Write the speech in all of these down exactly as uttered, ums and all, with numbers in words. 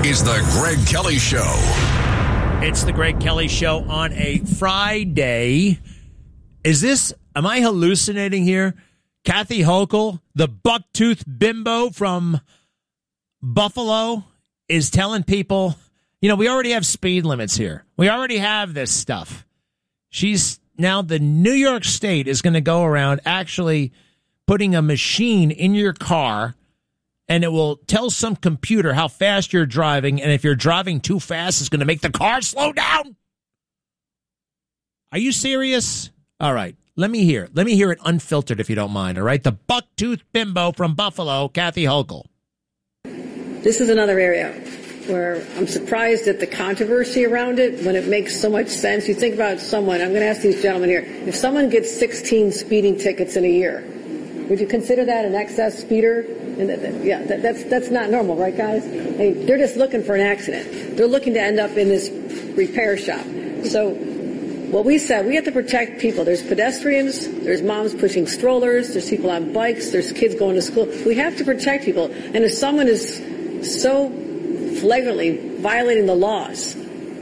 is the Greg Kelly Show. It's the Greg Kelly Show on a Friday. Is this, am I hallucinating here? Kathy Hochul, the buck-toothed bimbo from Buffalo, is telling people, you know, we already have speed limits here. We already have this stuff. She's now, the New York State is going to go around actually putting a machine in your car, and it will tell some computer how fast you're driving, and if you're driving too fast, it's going to make the car slow down. Are you serious? All right, let me hear. Let me hear it unfiltered, if you don't mind, all right? The buck-toothed bimbo from Buffalo, Kathy Hochul. This is another area where I'm surprised at the controversy around it when it makes so much sense. You think about someone, I'm going to ask these gentlemen here, if someone gets sixteen speeding tickets in a year, would you consider that an excess speeder? And that, that, yeah, that, that's that's not normal, right, guys? I mean, they're just looking for an accident. They're looking to end up in this repair shop. So what we said, we have to protect people. There's pedestrians, there's moms pushing strollers, there's people on bikes, there's kids going to school. We have to protect people. And if someone is so flagrantly violating the laws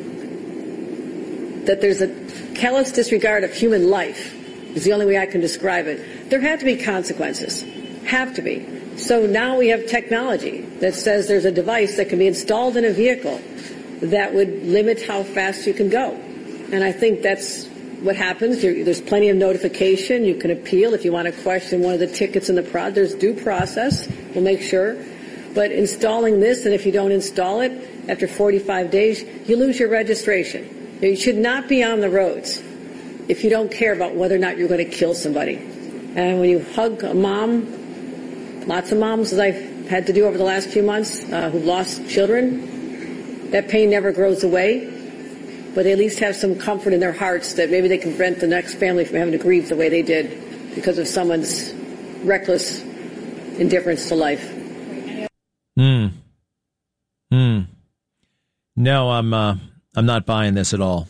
that there's a callous disregard of human life, is the only way I can describe it, there have to be consequences. Have to be. So now we have technology that says there's a device that can be installed in a vehicle that would limit how fast you can go. And I think that's what happens. You're, there's plenty of notification. You can appeal if you want to question one of the tickets in the prod. There's due process. We'll make sure. But installing this, and if you don't install it, after forty-five days, you lose your registration. You should not be on the roads if you don't care about whether or not you're going to kill somebody. And when you hug a mom, lots of moms, as I've had to do over the last few months, uh, who've lost children, that pain never grows away, but they at least have some comfort in their hearts that maybe they can prevent the next family from having to grieve the way they did because of someone's reckless indifference to life. Hmm. Hmm. No, I'm, uh, I'm not buying this at all.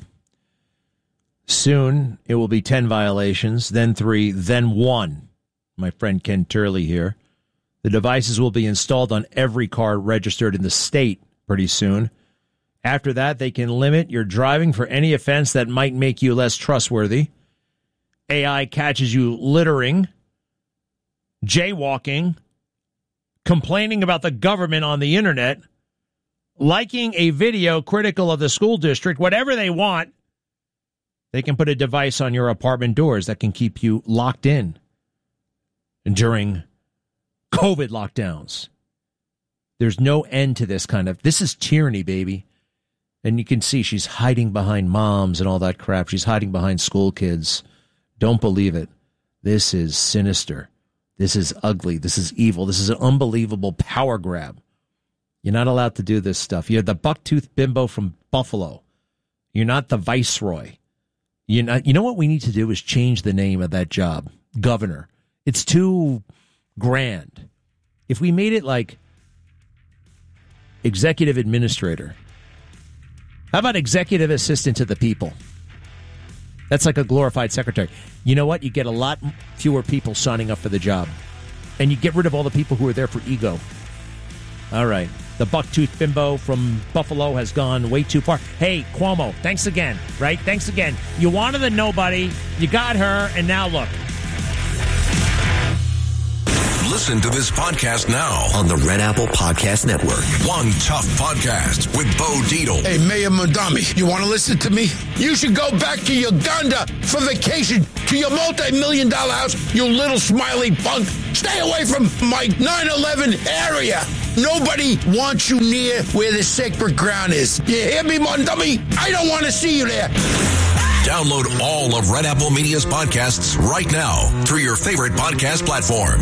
Soon, it will be ten violations, then three, then one. My friend Ken Turley here. The devices will be installed on every car registered in the state pretty soon. After that, they can limit your driving for any offense that might make you less trustworthy. A I catches you littering, jaywalking, complaining about the government on the internet, liking a video critical of the school district, whatever they want. They can put a device on your apartment doors that can keep you locked in during COVID lockdowns. There's no end to this kind of, this is tyranny, baby. And you can see she's hiding behind moms and all that crap. She's hiding behind school kids. Don't believe it. This is sinister. This is ugly. This is evil. This is an unbelievable power grab. You're not allowed to do this stuff. You're the buck-toothed bimbo from Buffalo. You're not the viceroy. You're not, you know what we need to do is change the name of that job. Governor. It's too grand. If we made it like executive administrator. How about executive assistant to the people? That's like a glorified secretary. You know what? You get a lot fewer people signing up for the job. And you get rid of all the people who are there for ego. All right. The buck-toothed bimbo from Buffalo has gone way too far. Hey, Cuomo, thanks again, right? Thanks again. You wanted a nobody, you got her, and now look. Listen to this podcast now on the Red Apple Podcast Network. One Tough Podcast with Bo Dietl. Hey, Mayor Madami, you want to listen to me? You should go back to Uganda for vacation to your multi-million dollar house, you little smiley punk. Stay away from my nine eleven area. Nobody wants you near where the sacred ground is. You hear me, Madami? I don't want to see you there. Download all of Red Apple Media's podcasts right now through your favorite podcast platform.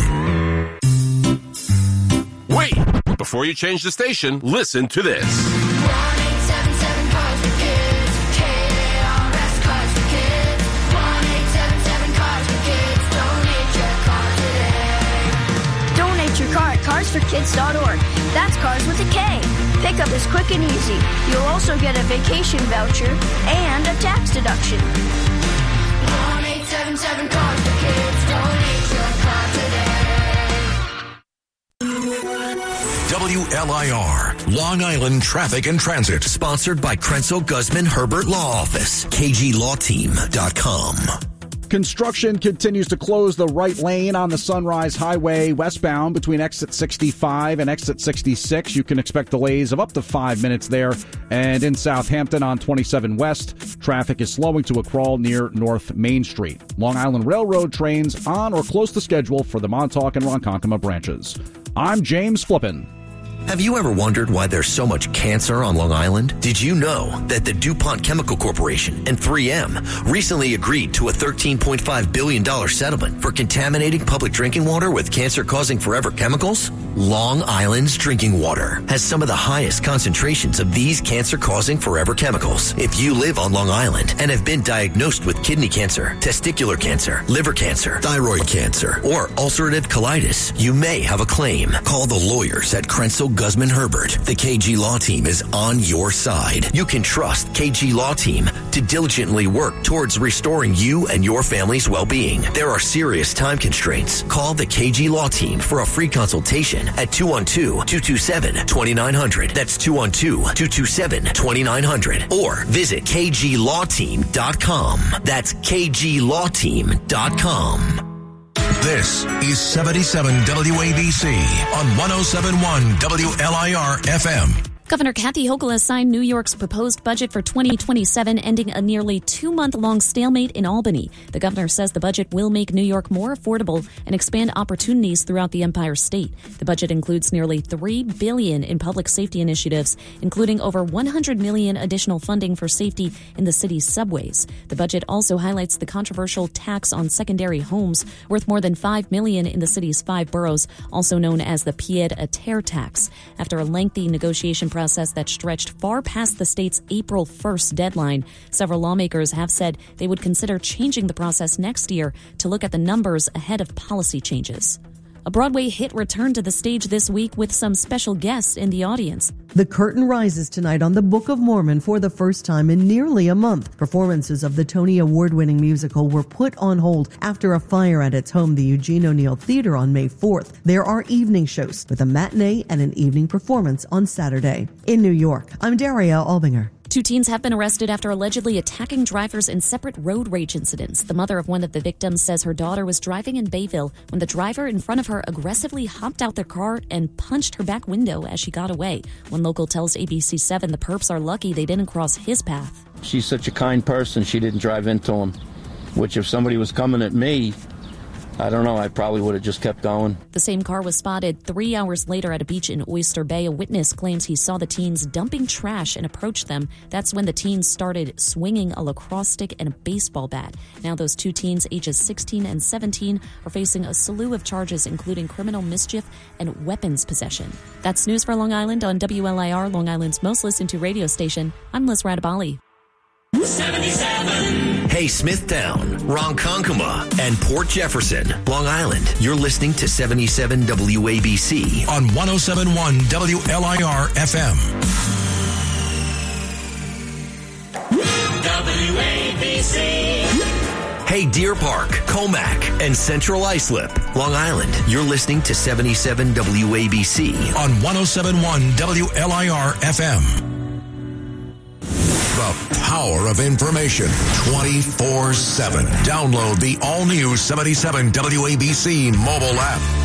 Wait! Before you change the station, listen to this. one eight seven seven Cars for Kids. K A R S Cars for Kids. one eight seven seven Cars for Kids. Donate your car today. Donate your car at cars for kids dot org. That's cars with a K. Pickup is quick and easy. You'll also get a vacation voucher and a tax deduction. one eight seven seven Cars for Kids. Donate your car today. W L I R, Long Island Traffic and Transit. Sponsored by Krenzel Guzman Herbert Law Office. K G law team dot com. Construction continues to close the right lane on the Sunrise Highway westbound between exit sixty-five and exit sixty-six. You can expect delays of up to five minutes there. And in Southampton on twenty-seven West, traffic is slowing to a crawl near North Main Street. Long Island Railroad trains on or close to schedule for the Montauk and Ronkonkoma branches. I'm James Flippin. Have you ever wondered why there's so much cancer on Long Island? Did you know that the DuPont Chemical Corporation and three M recently agreed to a thirteen point five billion dollars settlement for contaminating public drinking water with cancer-causing forever chemicals? Long Island's drinking water has some of the highest concentrations of these cancer-causing forever chemicals. If you live on Long Island and have been diagnosed with kidney cancer, testicular cancer, liver cancer, thyroid cancer, or ulcerative colitis, you may have a claim. Call the lawyers at Krenzel Guzman Herbert. The K G Law Team is on your side. You can trust K G Law Team to diligently work towards restoring you and your family's well-being. There are serious time constraints. Call the K G Law Team for a free consultation at two one two, two two seven, two nine zero zero. That's two one two, two two seven, two nine zero zero. Or visit K G law team dot com. That's K G law team dot com. This is seventy-seven W A B C on one oh seven point one W L I R F M. Governor Kathy Hochul has signed New York's proposed budget for twenty twenty-seven, ending a nearly two-month-long stalemate in Albany. The governor says the budget will make New York more affordable and expand opportunities throughout the Empire State. The budget includes nearly three billion dollars in public safety initiatives, including over one hundred million dollars additional funding for safety in the city's subways. The budget also highlights the controversial tax on secondary homes, worth more than five million dollars in the city's five boroughs, also known as the pied-à-terre tax. After a lengthy negotiation process that stretched far past the state's April first deadline, several lawmakers have said they would consider changing the process next year to look at the numbers ahead of policy changes. A Broadway hit returned to the stage this week with some special guests in the audience. The curtain rises tonight on the Book of Mormon for the first time in nearly a month. Performances of the Tony Award-winning musical were put on hold after a fire at its home, the Eugene O'Neill Theater, on May fourth. There are evening shows with a matinee and an evening performance on Saturday. In New York, I'm Daria Albinger. Two teens have been arrested after allegedly attacking drivers in separate road rage incidents. The mother of one of the victims says her daughter was driving in Bayville when the driver in front of her aggressively hopped out their car and punched her back window as she got away. One local tells A B C seven the perps are lucky they didn't cross his path. She's such a kind person, she didn't drive into him, which if somebody was coming at me, I don't know, I probably would have just kept going. The same car was spotted three hours later at a beach in Oyster Bay. A witness claims he saw the teens dumping trash and approached them. That's when the teens started swinging a lacrosse stick and a baseball bat. Now those two teens, ages sixteen and seventeen, are facing a slew of charges, including criminal mischief and weapons possession. That's news for Long Island on W L I R, Long Island's most listened to radio station. I'm Liz Radabali. seventy-seven. Hey, Smithtown, Ronkonkoma, and Port Jefferson, Long Island. You're listening to seventy-seven W A B C on one oh seven point one W L I R F M. W A B C. Hey, Deer Park, Comac, and Central Islip, Long Island. You're listening to seventy-seven W A B C on one oh seven point one W L I R F M. The power of information twenty-four seven. Download the all-new seventy-seven W A B C mobile app.